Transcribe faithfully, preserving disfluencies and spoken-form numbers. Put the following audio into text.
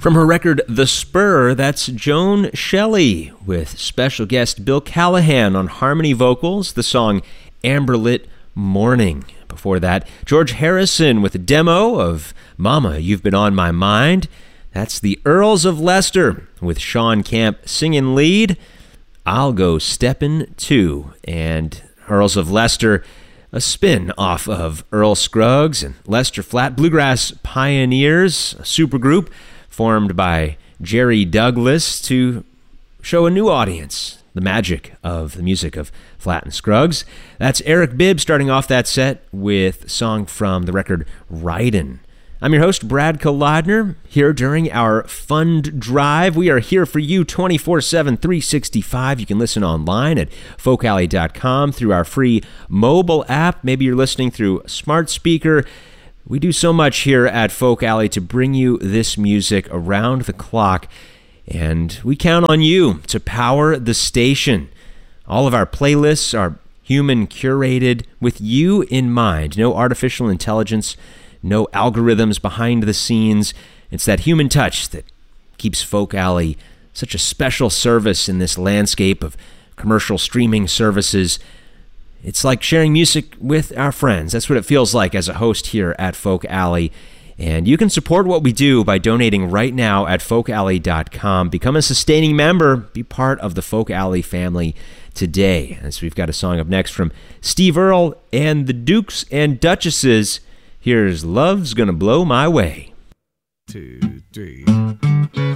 From her record, The Spur, that's Joan Shelley with special guest Bill Callahan on harmony vocals, the song Amberlit Morning. Before that, George Harrison with a demo of Mama, You've Been on My Mind. That's the Earls of Leicester with Sean Camp singing lead, I'll Go Steppin' Too. And Earls of Leicester, a spin off of Earl Scruggs and Lester Flat Bluegrass Pioneers, a supergroup formed by Jerry Douglas to show a new audience the magic of the music of Flat and Scruggs. That's Eric Bibb starting off that set with a song from the record Ridin'. I'm your host, Brad Kalodner, here during our fund drive. We are here for you twenty-four seven, three sixty-five. You can listen online at folk alley dot com through our free mobile app. Maybe you're listening through a smart speaker. We do so much here at Folk Alley to bring you this music around the clock, and we count on you to power the station. All of our playlists are human curated with you in mind. No artificial intelligence, no algorithms behind the scenes. It's that human touch that keeps Folk Alley such a special service in this landscape of commercial streaming services. It's like sharing music with our friends. That's what it feels like as a host here at Folk Alley. And you can support what we do by donating right now at folk alley dot com. Become a sustaining member. Be part of the Folk Alley family today. And so we've got a song up next from Steve Earle and the Dukes and Duchesses. Here's Love's Gonna Blow My Way. Two, three.